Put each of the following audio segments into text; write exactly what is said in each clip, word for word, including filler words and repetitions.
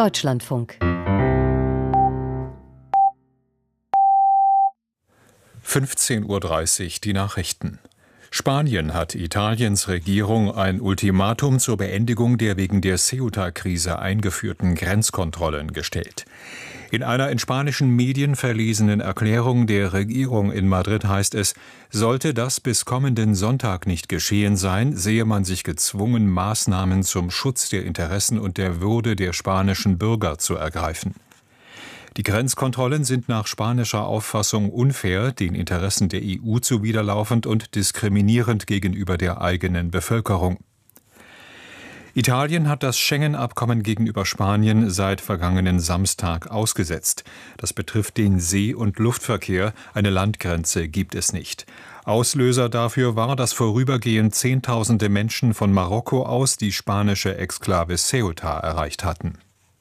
Deutschlandfunk. fünfzehn Uhr dreißig, die Nachrichten. Spanien hat Italiens Regierung ein Ultimatum zur Beendigung der wegen der Ceuta-Krise eingeführten Grenzkontrollen gestellt. In einer in spanischen Medien verlesenen Erklärung der Regierung in Madrid heißt es, sollte das bis kommenden Sonntag nicht geschehen sein, sehe man sich gezwungen, Maßnahmen zum Schutz der Interessen und der Würde der spanischen Bürger zu ergreifen. Die Grenzkontrollen sind nach spanischer Auffassung unfair, den Interessen der E U zuwiderlaufend und diskriminierend gegenüber der eigenen Bevölkerung. Italien hat das Schengen-Abkommen gegenüber Spanien seit vergangenen Samstag ausgesetzt. Das betrifft den See- und Luftverkehr, eine Landgrenze gibt es nicht. Auslöser dafür war, dass vorübergehend Zehntausende Menschen von Marokko aus die spanische Exklave Ceuta erreicht hatten.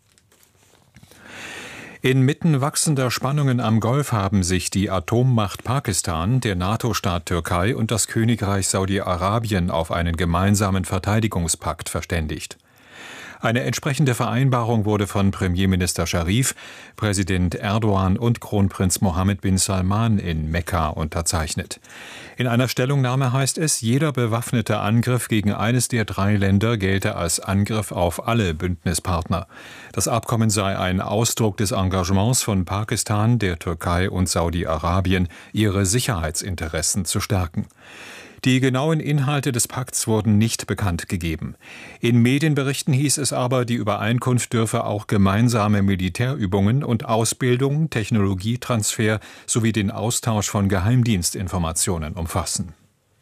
Inmitten wachsender Spannungen am Golf haben sich die Atommacht Pakistan, der NATO-Staat Türkei und das Königreich Saudi-Arabien auf einen gemeinsamen Verteidigungspakt verständigt. Eine entsprechende Vereinbarung wurde von Premierminister Scharif, Präsident Erdogan und Kronprinz Mohammed bin Salman in Mekka unterzeichnet. In einer Stellungnahme heißt es, jeder bewaffnete Angriff gegen eines der drei Länder gelte als Angriff auf alle Bündnispartner. Das Abkommen sei ein Ausdruck des Engagements von Pakistan, der Türkei und Saudi-Arabien, ihre Sicherheitsinteressen zu stärken. Die genauen Inhalte des Pakts wurden nicht bekannt gegeben. In Medienberichten hieß es aber, die Übereinkunft dürfe auch gemeinsame Militärübungen und Ausbildung, Technologietransfer sowie den Austausch von Geheimdienstinformationen umfassen.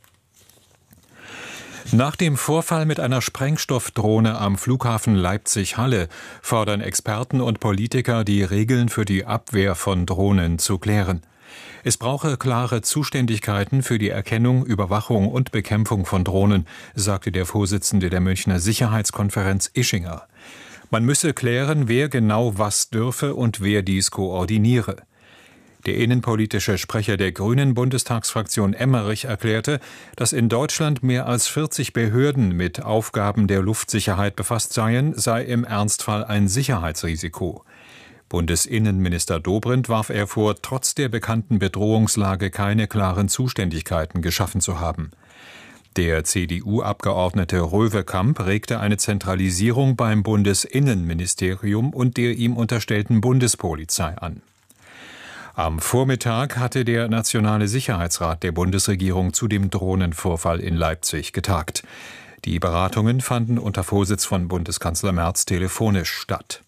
Nach dem Vorfall mit einer Sprengstoffdrohne am Flughafen Leipzig-Halle fordern Experten und Politiker, die Regeln für die Abwehr von Drohnen zu klären. Es brauche klare Zuständigkeiten für die Erkennung, Überwachung und Bekämpfung von Drohnen, sagte der Vorsitzende der Münchner Sicherheitskonferenz Ischinger. Man müsse klären, wer genau was dürfe und wer dies koordiniere. Der innenpolitische Sprecher der Grünen Bundestagsfraktion Emmerich erklärte, dass in Deutschland mehr als vierzig Behörden mit Aufgaben der Luftsicherheit befasst seien, sei im Ernstfall ein Sicherheitsrisiko. Bundesinnenminister Dobrindt warf er vor, trotz der bekannten Bedrohungslage keine klaren Zuständigkeiten geschaffen zu haben. Der C D U-Abgeordnete Röwekamp regte eine Zentralisierung beim Bundesinnenministerium und der ihm unterstellten Bundespolizei an. Am Vormittag hatte der Nationale Sicherheitsrat der Bundesregierung zu dem Drohnenvorfall in Leipzig getagt. Die Beratungen fanden unter Vorsitz von Bundeskanzler Merz telefonisch statt.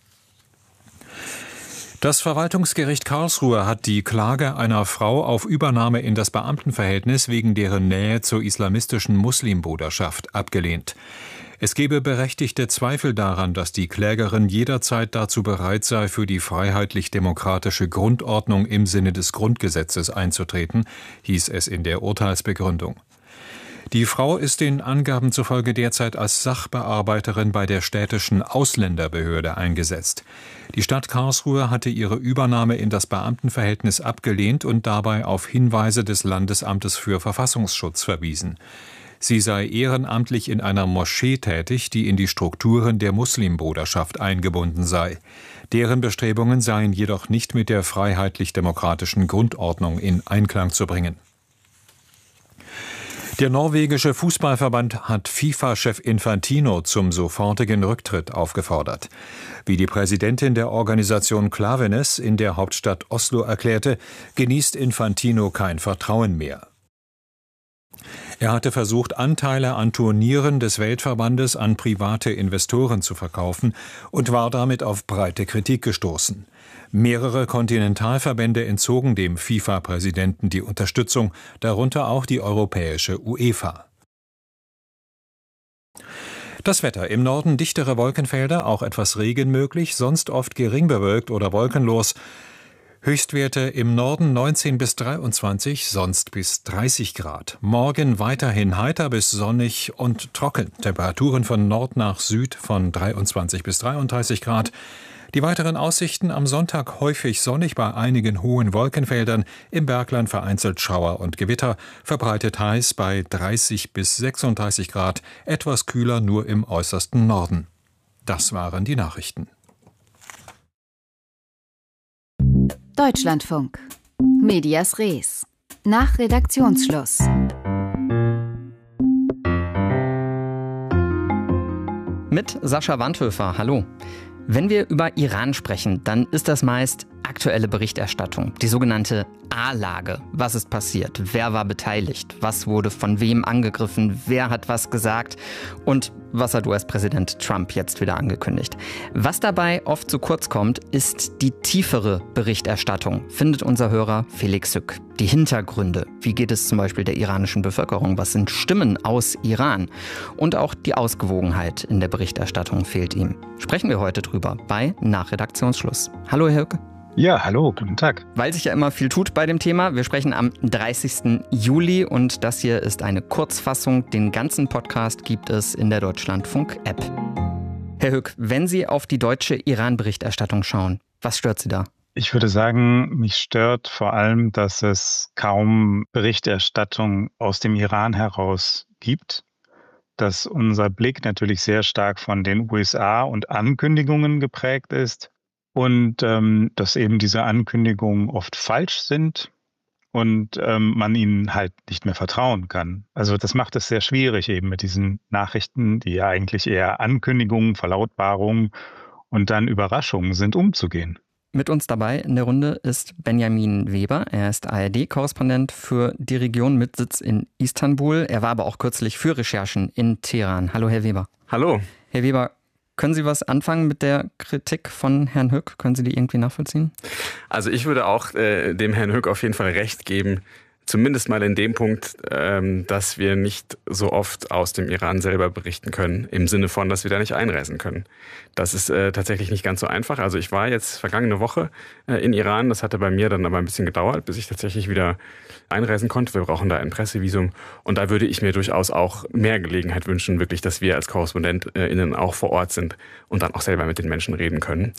Das Verwaltungsgericht Karlsruhe hat die Klage einer Frau auf Übernahme in das Beamtenverhältnis wegen deren Nähe zur islamistischen Muslimbruderschaft abgelehnt. Es gebe berechtigte Zweifel daran, dass die Klägerin jederzeit dazu bereit sei, für die freiheitlich-demokratische Grundordnung im Sinne des Grundgesetzes einzutreten, hieß es in der Urteilsbegründung. Die Frau ist den Angaben zufolge derzeit als Sachbearbeiterin bei der städtischen Ausländerbehörde eingesetzt. Die Stadt Karlsruhe hatte ihre Übernahme in das Beamtenverhältnis abgelehnt und dabei auf Hinweise des Landesamtes für Verfassungsschutz verwiesen. Sie sei ehrenamtlich in einer Moschee tätig, die in die Strukturen der Muslimbruderschaft eingebunden sei. Deren Bestrebungen seien jedoch nicht mit der freiheitlich-demokratischen Grundordnung in Einklang zu bringen. Der norwegische Fußballverband hat FIFA-Chef Infantino zum sofortigen Rücktritt aufgefordert. Wie die Präsidentin der Organisation Klaveness in der Hauptstadt Oslo erklärte, genießt Infantino kein Vertrauen mehr. Er hatte versucht, Anteile an Turnieren des Weltverbandes an private Investoren zu verkaufen und war damit auf breite Kritik gestoßen. Mehrere Kontinentalverbände entzogen dem FIFA-Präsidenten die Unterstützung, darunter auch die europäische UEFA. Das Wetter: Im Norden dichtere Wolkenfelder, auch etwas Regen möglich, sonst oft gering bewölkt oder wolkenlos. Höchstwerte im Norden neunzehn bis dreiundzwanzig, sonst bis dreißig Grad. Morgen weiterhin heiter bis sonnig und trocken. Temperaturen von Nord nach Süd von dreiundzwanzig bis dreiunddreißig Grad. Die weiteren Aussichten: am Sonntag häufig sonnig bei einigen hohen Wolkenfeldern, im Bergland vereinzelt Schauer und Gewitter, verbreitet heiß bei dreißig bis sechsunddreißig Grad, etwas kühler nur im äußersten Norden. Das waren die Nachrichten. Deutschlandfunk. Medias Res. Nach Redaktionsschluss. Mit Sascha Wandhöfer, hallo. Wenn wir über Iran sprechen, dann ist das meist aktuelle Berichterstattung, die sogenannte A-Lage. Was ist passiert? Wer war beteiligt? Was wurde von wem angegriffen? Wer hat was gesagt? Und was hat U S-Präsident Trump jetzt wieder angekündigt? Was dabei oft zu kurz kommt, ist die tiefere Berichterstattung, findet unser Hörer Felix Hück. Die Hintergründe. Wie geht es zum Beispiel der iranischen Bevölkerung? Was sind Stimmen aus Iran? Und auch die Ausgewogenheit in der Berichterstattung fehlt ihm. Sprechen wir heute drüber bei Nachredaktionsschluss. Hallo, Herr Hück. Ja, hallo, guten Tag. Weil sich ja immer viel tut bei dem Thema. Wir sprechen am dreißigsten Juli und das hier ist eine Kurzfassung. Den ganzen Podcast gibt es in der Deutschlandfunk-App. Herr Hück, wenn Sie auf die deutsche Iran-Berichterstattung schauen, was stört Sie da? Ich würde sagen, mich stört vor allem, dass es kaum Berichterstattung aus dem Iran heraus gibt. Dass unser Blick natürlich sehr stark von den U S A und Ankündigungen geprägt ist. Und ähm, dass eben diese Ankündigungen oft falsch sind und ähm, man ihnen halt nicht mehr vertrauen kann. Also das macht es sehr schwierig eben mit diesen Nachrichten, die ja eigentlich eher Ankündigungen, Verlautbarungen und dann Überraschungen sind, umzugehen. Mit uns dabei in der Runde ist Benjamin Weber. Er ist A R D-Korrespondent für die Region mit Sitz in Istanbul. Er war aber auch kürzlich für Recherchen in Teheran. Hallo, Herr Weber. Hallo. Herr Weber, können Sie was anfangen mit der Kritik von Herrn Hück? Können Sie die irgendwie nachvollziehen? Also ich würde auch äh, dem Herrn Hück auf jeden Fall recht geben, zumindest mal in dem Punkt, ähm, dass wir nicht so oft aus dem Iran selber berichten können, im Sinne von, dass wir da nicht einreisen können. Das ist äh, tatsächlich nicht ganz so einfach. Also ich war jetzt vergangene Woche äh, in Iran, das hatte bei mir dann aber ein bisschen gedauert, bis ich tatsächlich wieder einreisen konnte. Wir brauchen da ein Pressevisum und da würde ich mir durchaus auch mehr Gelegenheit wünschen, wirklich, dass wir als KorrespondentInnen auch vor Ort sind und dann auch selber mit den Menschen reden können.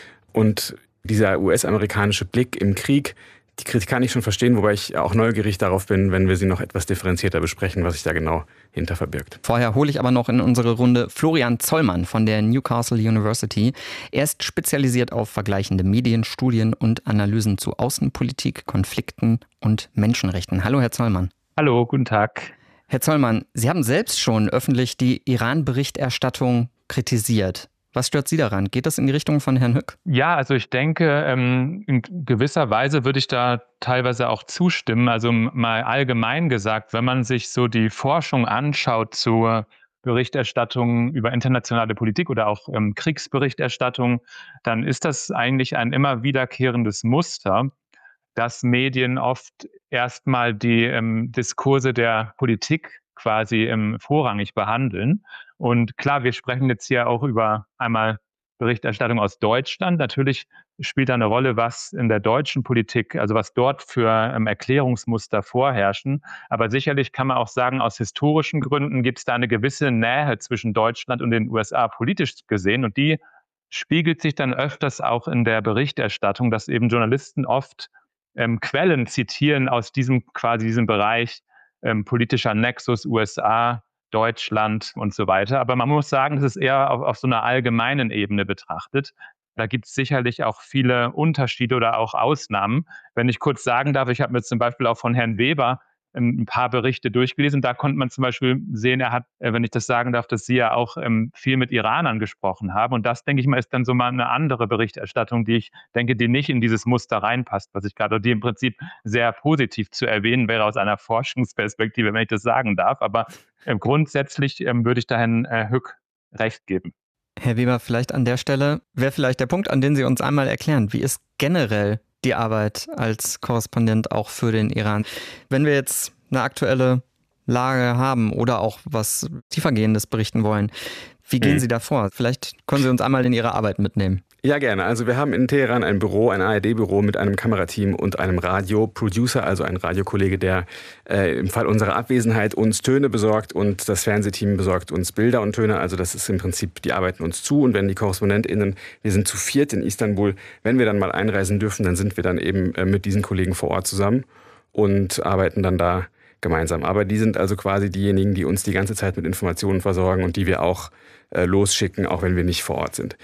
Und dieser U S-amerikanische Blick im Krieg, die Kritik kann ich schon verstehen, wobei ich auch neugierig darauf bin, wenn wir sie noch etwas differenzierter besprechen, was sich da genau hinter verbirgt. Vorher hole ich aber noch in unsere Runde Florian Zollmann von der Newcastle University. Er ist spezialisiert auf vergleichende Medien, Studien und Analysen zu Außenpolitik, Konflikten und Menschenrechten. Hallo, Herr Zollmann. Hallo, guten Tag. Herr Zollmann, Sie haben selbst schon öffentlich die Iran-Berichterstattung kritisiert. Was stört Sie daran? Geht das in die Richtung von Herrn Hück? Ja, also ich denke, in gewisser Weise würde ich da teilweise auch zustimmen. Also mal allgemein gesagt, wenn man sich so die Forschung anschaut zur Berichterstattung über internationale Politik oder auch ähm, Kriegsberichterstattung, dann ist das eigentlich ein immer wiederkehrendes Muster, dass Medien oft erstmal die ähm, Diskurse der Politik quasi ähm, vorrangig behandeln. Und klar, wir sprechen jetzt hier auch über einmal Berichterstattung aus Deutschland. Natürlich spielt da eine Rolle, was in der deutschen Politik, also was dort für ähm, Erklärungsmuster vorherrschen. Aber sicherlich kann man auch sagen, aus historischen Gründen gibt es da eine gewisse Nähe zwischen Deutschland und den U S A politisch gesehen. Und die spiegelt sich dann öfters auch in der Berichterstattung, dass eben Journalisten oft ähm, Quellen zitieren aus diesem quasi diesem Bereich ähm, politischer Nexus U S A, Deutschland und so weiter. Aber man muss sagen, das ist eher auf, auf so einer allgemeinen Ebene betrachtet. Da gibt es sicherlich auch viele Unterschiede oder auch Ausnahmen. Wenn ich kurz sagen darf, ich habe mir zum Beispiel auch von Herrn Weber ein paar Berichte durchgelesen. Da konnte man zum Beispiel sehen, er hat, wenn ich das sagen darf, dass Sie ja auch viel mit Iranern gesprochen haben. Und das, denke ich mal, ist dann so mal eine andere Berichterstattung, die ich denke, die nicht in dieses Muster reinpasst, was ich gerade, die im Prinzip sehr positiv zu erwähnen wäre aus einer Forschungsperspektive, wenn ich das sagen darf. Aber grundsätzlich würde ich da Herrn Hück recht geben. Herr Weber, vielleicht an der Stelle wäre vielleicht der Punkt, an den Sie uns einmal erklären, wie ist generell die Arbeit als Korrespondent auch für den Iran? Wenn wir jetzt eine aktuelle Lage haben oder auch was tiefergehendes berichten wollen, wie gehen mhm. Sie da vor? Vielleicht können Sie uns einmal in Ihre Arbeit mitnehmen. Ja, gerne. Also wir haben in Teheran ein Büro, ein A R D-Büro mit einem Kamerateam und einem Radioproducer, also ein Radiokollege, der äh, im Fall unserer Abwesenheit uns Töne besorgt und das Fernsehteam besorgt uns Bilder und Töne. Also das ist im Prinzip, die arbeiten uns zu und wenn die KorrespondentInnen, wir sind zu viert in Istanbul, wenn wir dann mal einreisen dürfen, dann sind wir dann eben äh, mit diesen Kollegen vor Ort zusammen und arbeiten dann da gemeinsam. Aber die sind also quasi diejenigen, die uns die ganze Zeit mit Informationen versorgen und die wir auch äh, losschicken, auch wenn wir nicht vor Ort sind.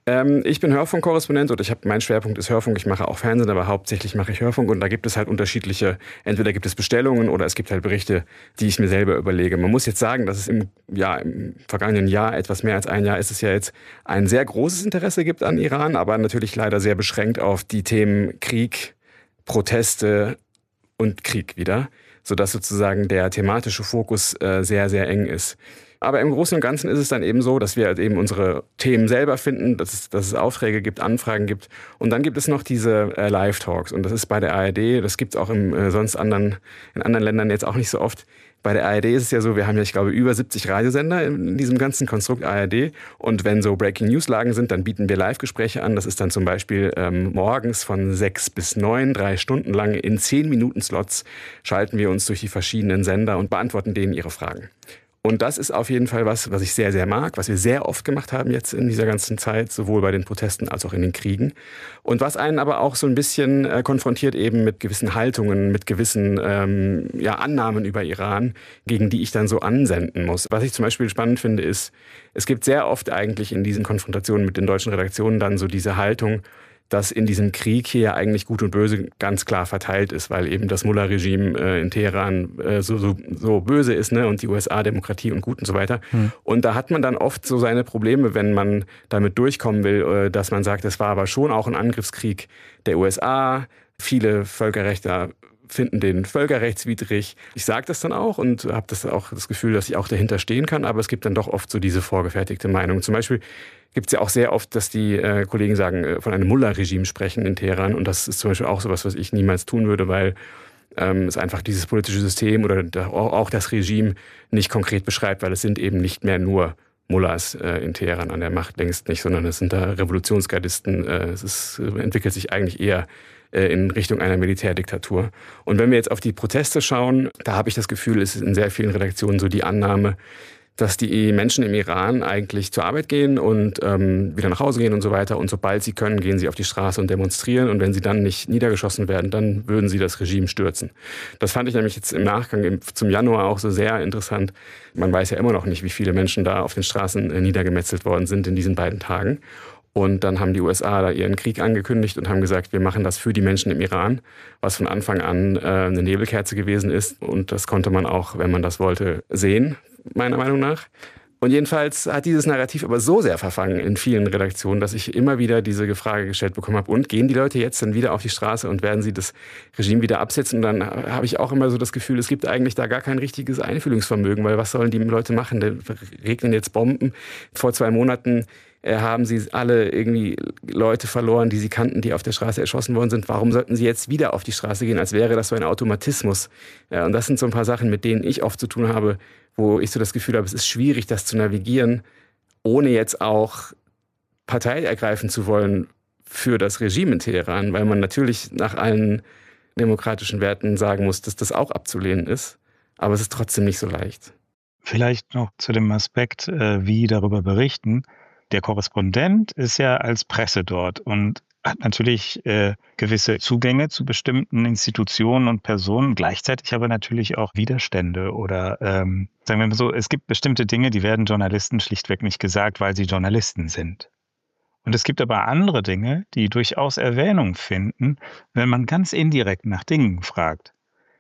Ähm, ich bin Hörfunkkorrespondent und ich habe, mein Schwerpunkt ist Hörfunk. Ich mache auch Fernsehen, aber hauptsächlich mache ich Hörfunk und da gibt es halt unterschiedliche, entweder gibt es Bestellungen oder es gibt halt Berichte, die ich mir selber überlege. Man muss jetzt sagen, dass es im, ja, im vergangenen Jahr, etwas mehr als ein Jahr, ist es ja jetzt ein sehr großes Interesse gibt an Iran, aber natürlich leider sehr beschränkt auf die Themen Krieg, Proteste und Krieg wieder, sodass sozusagen der thematische Fokus äh, sehr, sehr eng ist. Aber im Großen und Ganzen ist es dann eben so, dass wir halt eben unsere Themen selber finden, dass es, dass es Aufträge gibt, Anfragen gibt. Und dann gibt es noch diese äh, Live-Talks. Und das ist bei der A R D, das gibt es auch im, äh, sonst anderen, in anderen Ländern jetzt auch nicht so oft. Bei der A R D ist es ja so, wir haben ja, ich glaube, über siebzig Radiosender in diesem ganzen Konstrukt A R D. Und wenn so Breaking-News-Lagen sind, dann bieten wir Live-Gespräche an. Das ist dann zum Beispiel ähm, morgens von sechs bis neun, drei Stunden lang in zehn Minuten Slots schalten wir uns durch die verschiedenen Sender und beantworten denen ihre Fragen. Und das ist auf jeden Fall was, was ich sehr, sehr mag, was wir sehr oft gemacht haben jetzt in dieser ganzen Zeit, sowohl bei den Protesten als auch in den Kriegen. Und was einen aber auch so ein bisschen äh, konfrontiert eben mit gewissen Haltungen, mit gewissen ähm, ja, Annahmen über Iran, gegen die ich dann so ansenden muss. Was ich zum Beispiel spannend finde, ist, es gibt sehr oft eigentlich in diesen Konfrontationen mit den deutschen Redaktionen dann so diese Haltung, dass in diesem Krieg hier eigentlich Gut und Böse ganz klar verteilt ist, weil eben das Mullah-Regime äh, in Teheran äh, so, so, so böse ist, ne, und die U S A Demokratie und Gut und so weiter. Hm. Und da hat man dann oft so seine Probleme, wenn man damit durchkommen will, äh, dass man sagt, es war aber schon auch ein Angriffskrieg der U S A. Viele Völkerrechtler finden den völkerrechtswidrig. Ich sage das dann auch und habe das auch das Gefühl, dass ich auch dahinter stehen kann, aber es gibt dann doch oft so diese vorgefertigte Meinung. Zum Beispiel gibt es ja auch sehr oft, dass die äh, Kollegen sagen, äh, von einem Mullah-Regime sprechen in Teheran und das ist zum Beispiel auch sowas, was ich niemals tun würde, weil ähm, es einfach dieses politische System oder da, auch das Regime nicht konkret beschreibt, weil es sind eben nicht mehr nur Mullahs äh, in Teheran an der Macht, längst nicht, sondern es sind da Revolutionsgardisten. Äh, es ist, äh, entwickelt sich eigentlich eher in Richtung einer Militärdiktatur. Und wenn wir jetzt auf die Proteste schauen, da habe ich das Gefühl, es ist in sehr vielen Redaktionen so die Annahme, dass die Menschen im Iran eigentlich zur Arbeit gehen und ähm, wieder nach Hause gehen und so weiter. Und sobald sie können, gehen sie auf die Straße und demonstrieren. Und wenn sie dann nicht niedergeschossen werden, dann würden sie das Regime stürzen. Das fand ich nämlich jetzt im Nachgang im, zum Januar auch so sehr interessant. Man weiß ja immer noch nicht, wie viele Menschen da auf den Straßen äh, niedergemetzelt worden sind in diesen beiden Tagen. Und dann haben die U S A da ihren Krieg angekündigt und haben gesagt, wir machen das für die Menschen im Iran, was von Anfang an äh, eine Nebelkerze gewesen ist. Und das konnte man auch, wenn man das wollte, sehen, meiner Meinung nach. Und jedenfalls hat dieses Narrativ aber so sehr verfangen in vielen Redaktionen, dass ich immer wieder diese Frage gestellt bekommen habe, und gehen die Leute jetzt dann wieder auf die Straße und werden sie das Regime wieder absetzen? Und dann habe ich auch immer so das Gefühl, es gibt eigentlich da gar kein richtiges Einfühlungsvermögen, weil was sollen die Leute machen? Da regnen jetzt Bomben. Vor zwei Monaten haben sie alle irgendwie Leute verloren, die sie kannten, die auf der Straße erschossen worden sind. Warum sollten sie jetzt wieder auf die Straße gehen, als wäre das so ein Automatismus? Ja, und das sind so ein paar Sachen, mit denen ich oft zu tun habe, wo ich so das Gefühl habe, es ist schwierig, das zu navigieren, ohne jetzt auch Partei ergreifen zu wollen für das Regime in Teheran, weil man natürlich nach allen demokratischen Werten sagen muss, dass das auch abzulehnen ist. Aber es ist trotzdem nicht so leicht. Vielleicht noch zu dem Aspekt, wie darüber berichten. Der Korrespondent ist ja als Presse dort und hat natürlich äh, gewisse Zugänge zu bestimmten Institutionen und Personen, gleichzeitig aber natürlich auch Widerstände oder ähm, sagen wir mal so, es gibt bestimmte Dinge, die werden Journalisten schlichtweg nicht gesagt, weil sie Journalisten sind. Und es gibt aber andere Dinge, die durchaus Erwähnung finden, wenn man ganz indirekt nach Dingen fragt.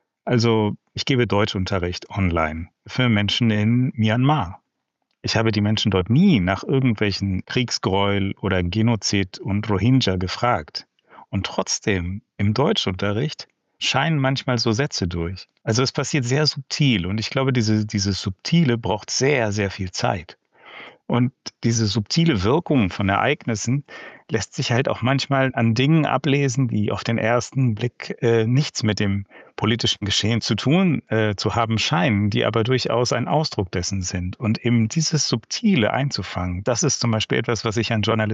Also ich gebe Deutschunterricht online für Menschen in Myanmar. Ich habe die Menschen dort nie nach irgendwelchen Kriegsgräuel oder Genozid und Rohingya gefragt. Und trotzdem, im Deutschunterricht scheinen manchmal so Sätze durch. Also es passiert sehr subtil und ich glaube, diese, diese Subtile braucht sehr, sehr viel Zeit. Und diese subtile Wirkung von Ereignissen lässt sich halt auch manchmal an Dingen ablesen, die auf den ersten Blick äh, nichts mit dem politischen Geschehen zu tun äh, zu haben scheinen, die aber durchaus ein Ausdruck dessen sind. Und eben dieses Subtile einzufangen, das ist zum Beispiel etwas, was ich an Journalismus